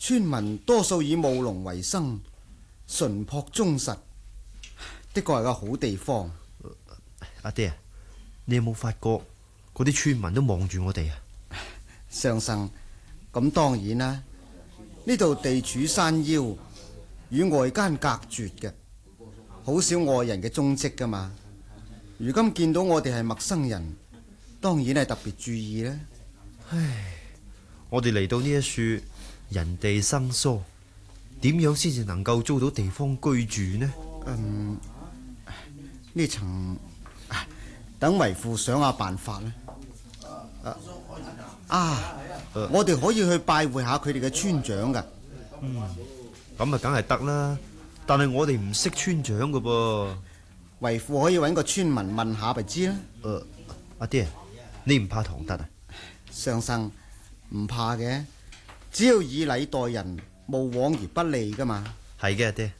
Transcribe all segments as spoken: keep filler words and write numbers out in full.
村民多數以務農為生，淳樸忠實，的確係個好地方。 阿爹，你有冇發覺嗰啲村民都望住我哋啊？ 相生，咁當然啦，呢度地處山腰，與外間隔絕嘅，好少外人嘅蹤跡噶嘛。如今見到我哋係陌生人，當然係特別注意啦。 唉，我哋嚟到呢一處，人地生疏，點樣先至能夠租到地方居住呢？ 嗯，呢層等為父想下辦法啦。啊，啊我哋可以去拜會下佢哋嘅村長噶。 嗯，咁啊，梗係得啦。但係我哋唔識村長噶噃。 為父可以揾個村民問下咪知啦。 誒、呃，阿爹，你唔怕唐突啊？ 相生唔怕嘅，只要以禮待人，無往而不利噶嘛。 係嘅，阿爹。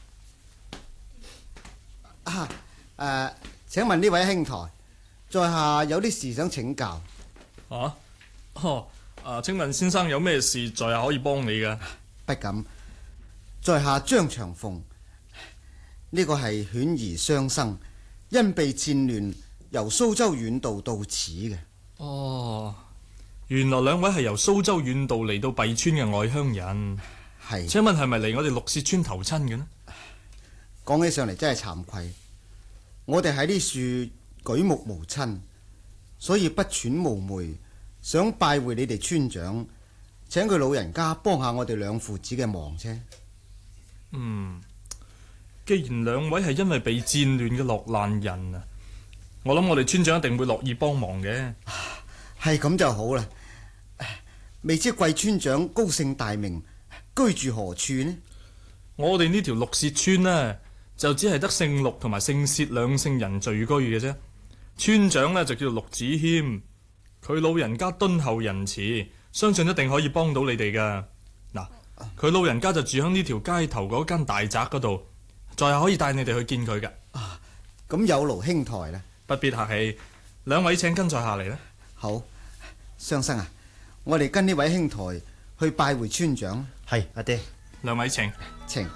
啊，誒、呃，請問呢位兄台，在下有啲事想請教。 啊？哦，啊，請問先生有咩事，在下可以幫你㗎？ 不敢，在下張長鳳。呢個係犬兒雙生，因被戰亂由蘇州遠道到此嘅。 哦，原來兩位係由蘇州遠道嚟到弊村嘅外鄉人。 係。 請問係咪嚟我哋陸薛村投親嘅呢？ 講起上嚟真係慚愧，我哋喺呢處舉目無親，所以不揣冒昧，想拜會你哋村長，請佢老人家幫下我哋兩父子嘅忙啫。 嗯。既然兩位係因為被戰亂嘅落難人啊，我諗我哋村長一定會樂意幫忙嘅。 係咁就好啦。未知貴村長高姓大名，居住何處呢？ 我哋呢條陸薛村呢，就只係得姓陸同埋姓薛兩姓人聚居嘅啫。村長呢，就叫做陸子謙，佢老人家敦厚仁慈，相信一定可以幫到你哋噶。嗱，佢老人家就住喺呢條街頭嗰間大宅嗰度。在下可以帶你哋去見佢嘅。 啊，咁有勞兄台啦。 不必客氣，兩位請跟在下嚟啦。 好，相生啊，我哋跟呢位兄台去拜會村長。 係，阿爹。 兩位請。 請。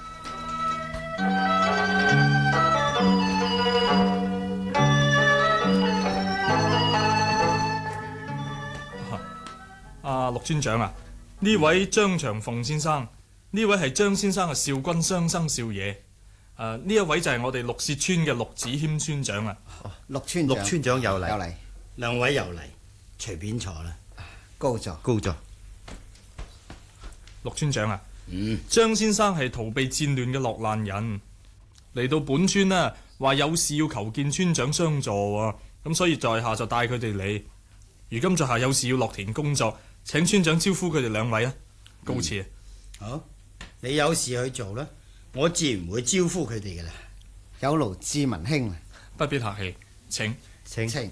阿陸村長啊，呢位張長鳳先生，呢位係張先生嘅少君雙生少爺。誒，呢、uh, 一位就係我哋陸薛村嘅陸子謙村長啊！ 陸村長， 陸村長又嚟， 又嚟， 兩位又嚟，隨便坐啦。 高座， 高座。 陸村長啊， 嗯， 張先生係逃避戰亂嘅落難人，嚟到本村呢，話有事要求見村長相助喎，咁所以在下就帶佢哋嚟。如今在下有事要落田工作，請村長招呼佢哋兩位啊，告辭。 嗯、好，你有事去做啦。我自然會招呼佢哋嘅啦。 有勞志文兄啦。 不必客氣，請請請。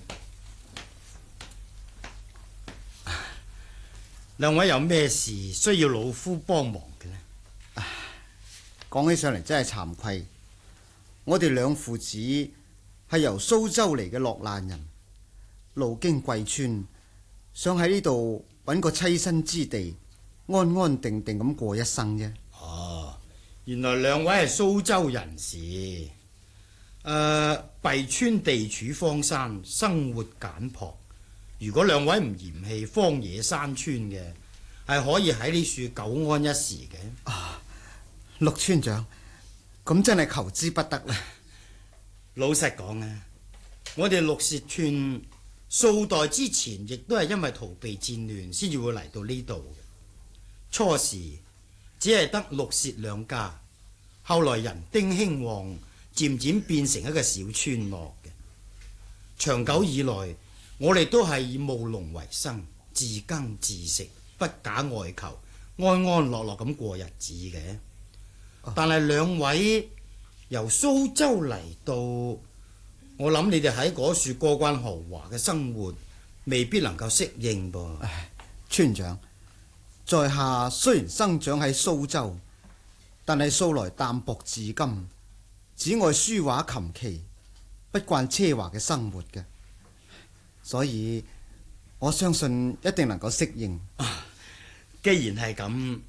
兩位有咩事需要老夫幫忙嘅呢？ 講起上嚟真係慚愧，我哋兩父子係由蘇州嚟嘅落難人，路經貴村，想喺呢度揾個棲身之地，安安定定咁過一生啫。 哦。原來兩位係蘇州人士，誒、呃，弊村地處荒山，生活簡樸。如果兩位唔嫌棄荒野山村嘅，係可以喺呢處久安一時嘅。 啊，陸村長，咁真係求之不得啦。 老實講啊，我哋陸薛村數代之前亦都係因為逃避戰亂，先至會嚟到呢度嘅。初時只係得陸薛兩家，後來人丁興旺，漸漸變成一個小村落嘅。長久以來，我哋都係以務農為生，自耕自食，不假外求，安安樂樂咁過日子嘅。但係兩位由蘇州嚟到，我諗你哋喺嗰處過慣豪華嘅生活，未必能夠適應噃。 村長，在下雖然生長喺蘇州，但係素來淡薄至今，只愛書畫琴棋，不慣奢華嘅生活嘅，所以我相信一定能夠適應。 既然係咁，